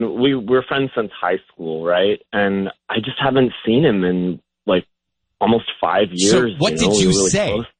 we're friends since high school, right? And I just haven't seen him in like almost 5 years. So what did you really say? Close.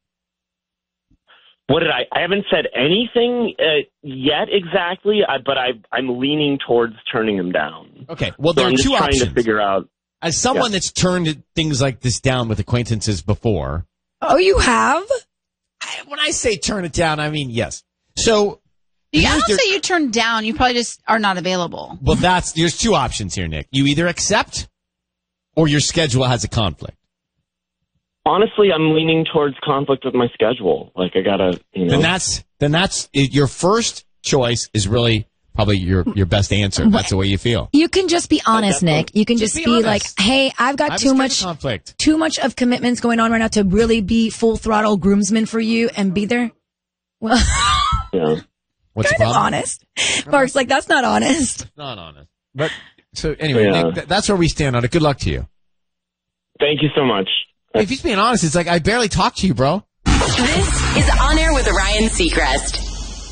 What did I haven't said anything yet exactly, but I'm leaning towards turning him down. Okay, well, so there are two options. Trying to figure out. As someone that's turned things like this down with acquaintances before. Oh, you have? When I say turn it down, I mean yes. So you don't say you turn down. You probably just are not available. Well, there's two options here, Nick. You either accept or your schedule has a conflict. Honestly, I'm leaning towards conflict with my schedule. Like I gotta, Then that's your first choice is really probably your best answer. That's the way you feel. You can just be honest, Nick. You can just be like, hey, I've got too much of commitments going on right now to really be full throttle groomsman for you and be there. Well, yeah. What's the kind of problem? honest. Mark's like, that's not honest. Not honest. But so anyway, Nick, that's where we stand on it. Good luck to you. Thank you so much. If he's being honest, it's like, I barely talked to you, bro. This is On Air with Ryan Seacrest.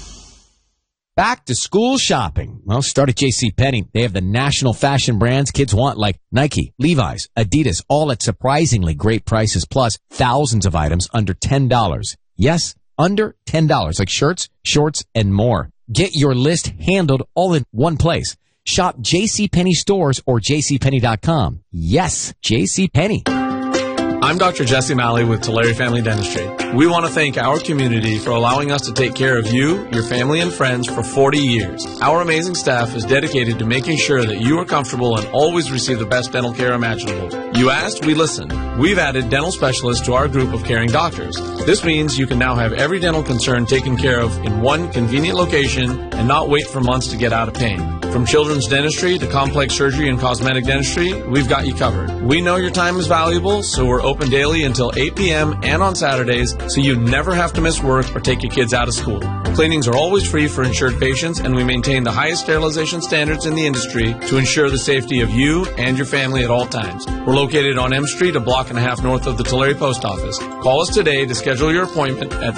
Back to school shopping. Well, start at JCPenney. They have the national fashion brands kids want like Nike, Levi's, Adidas, all at surprisingly great prices, plus thousands of items under $10. Yes, under $10, like shirts, shorts, and more. Get your list handled all in one place. Shop JCPenney stores or jcpenney.com. Yes, JCPenney. I'm Dr. Jesse Malley with Tulare Family Dentistry. We want to thank our community for allowing us to take care of you, your family, and friends for 40 years. Our amazing staff is dedicated to making sure that you are comfortable and always receive the best dental care imaginable. You asked, we listened. We've added dental specialists to our group of caring doctors. This means you can now have every dental concern taken care of in one convenient location and not wait for months to get out of pain. From children's dentistry to complex surgery and cosmetic dentistry, we've got you covered. We know your time is valuable, so we're open daily until 8 p.m. and on Saturdays, so you never have to miss work or take your kids out of school. Cleanings are always free for insured patients, and we maintain the highest sterilization standards in the industry to ensure the safety of you and your family at all times. We're located on M Street, a block and a half north of the Tulare Post Office. Call us today to schedule your appointment at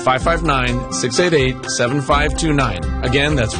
559-688-7529. Again, that's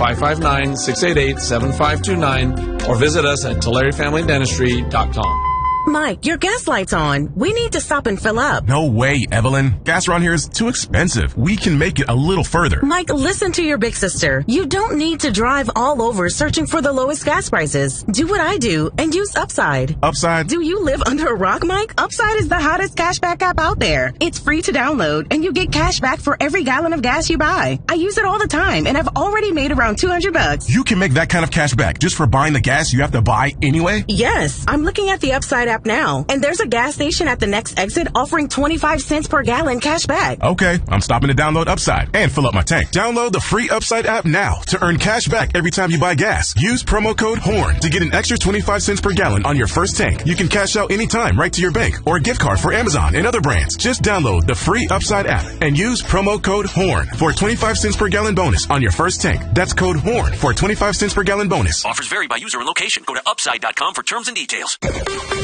559-688-7529, or visit us at TulareFamilyDentistry.com. Mike, your gas light's on. We need to stop and fill up. No way, Evelyn. Gas around here is too expensive. We can make it a little further. Mike, listen to your big sister. You don't need to drive all over searching for the lowest gas prices. Do what I do and use Upside. Upside? Do you live under a rock, Mike? Upside is the hottest cashback app out there. It's free to download, and you get cash back for every gallon of gas you buy. I use it all the time, and I've already made around $200. You can make that kind of cash back just for buying the gas you have to buy anyway? Yes. I'm looking at the Upside app now, and there's a gas station at the next exit offering 25 cents per gallon cash back. Okay, I'm stopping to download Upside and fill up my tank. Download the free Upside app now to earn cash back every time you buy gas. Use promo code HORN to get an extra 25 cents per gallon on your first tank. You can cash out anytime right to your bank or a gift card for Amazon and other brands. Just download the free Upside app and use promo code HORN for a 25 cents per gallon bonus on your first tank. That's code HORN for a 25 cents per gallon bonus. Offers vary by user and location. Go to upside.com for terms and details.